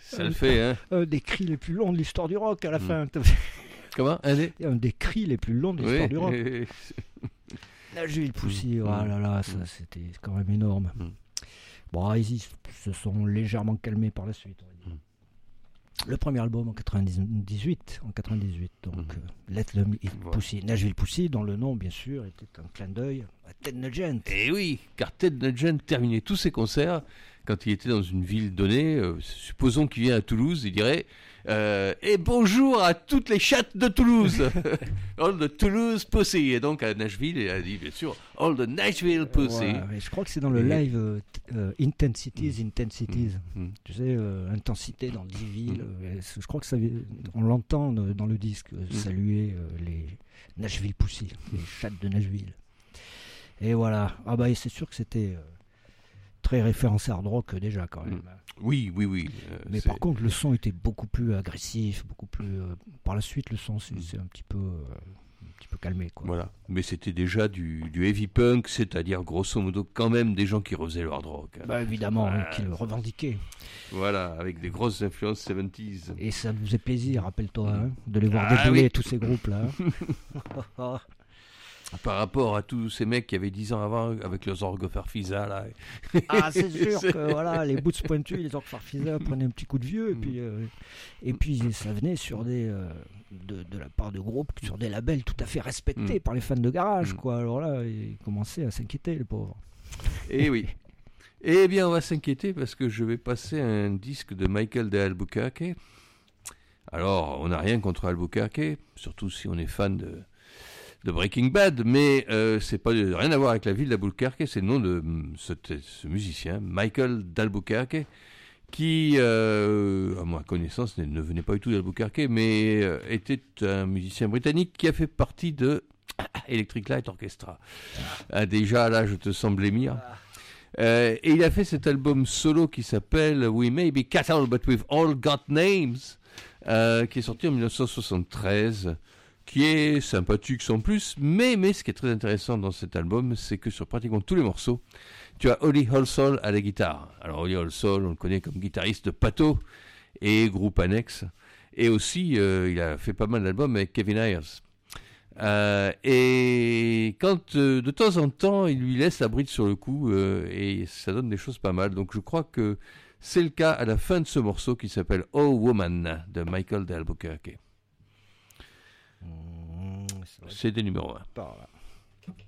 Ça le fait, hein. Un des cris les plus longs de l'histoire du rock à la fin. Comment? Un des cris les plus longs de l'histoire du rock. Oui. Nashville Pussy, oh là là, ça c'était quand même énorme. Bon, ils se sont légèrement calmés par la suite, on va dire. Le premier album en 98, donc Let Them Eat Pussy, Nashville Pussy, dont le nom, bien sûr, était un clin d'œil à Ted Nugent. Et oui, car Ted Nugent terminait tous ses concerts quand il était dans une ville donnée. Supposons qu'il vient à Toulouse, il dirait et bonjour à toutes les chattes de Toulouse. All the Toulouse Pussy. Et donc à Nashville, il a dit bien sûr All the Nashville Pussy. Ouais, je crois que c'est dans le live Intensities. Tu sais, intensité dans 10 villes. Je crois que on l'entend dans le disque saluer les Nashville Pussy, les chattes de Nashville. Et voilà. Ah bah c'est sûr que c'était très référencé hard rock déjà quand même. Oui. Mais par contre, le son était beaucoup plus agressif, beaucoup plus. Par la suite, le son c'est un petit peu calmé, quoi. Voilà. Mais c'était déjà du heavy punk, c'est-à-dire grosso modo quand même des gens qui refaisaient le hard rock. Bah évidemment, qui le revendiquaient. Voilà, avec des grosses influences 70s. Et ça nous faisait plaisir, rappelle-toi, de les voir débouler tous ces groupes-là. Par rapport à tous ces mecs qui avaient 10 ans avant avec leurs orgues Farfisa là. Ah, c'est sûr que voilà, les boots pointus, les orgues Farfisa prenaient un petit coup de vieux et puis ça venait sur de la part de groupes sur des labels tout à fait respectés par les fans de garage, quoi. Alors là, ils commençaient à s'inquiéter, les pauvres. Et oui. Eh bien, on va s'inquiéter parce que je vais passer un disque de Michael de Albuquerque. Alors, on n'a rien contre Albuquerque, surtout si on est fan de Breaking Bad, mais c'est pas rien à voir avec la ville d'Albuquerque, c'est le nom de ce musicien, Michael d'Albuquerque, qui, à ma connaissance, ne venait pas du tout d'Albuquerque, mais était un musicien britannique qui a fait partie de Electric Light Orchestra. Déjà, là, je te semble émir. Et il a fait cet album solo qui s'appelle We May Be Cattle, But We've All Got Names, qui est sorti en 1973, qui est sympathique sans plus, mais ce qui est très intéressant dans cet album, c'est que sur pratiquement tous les morceaux, tu as Holly Halsall à la guitare. Alors Holly Halsall, on le connaît comme guitariste de Pato et groupe annexe, et aussi il a fait pas mal d'albums avec Kevin Ayers. Et quand de temps en temps il lui laisse la bride sur le cou, et ça donne des choses pas mal, donc je crois que c'est le cas à la fin de ce morceau qui s'appelle Oh Woman de Michael de Albuquerque. C'est des numéros 1.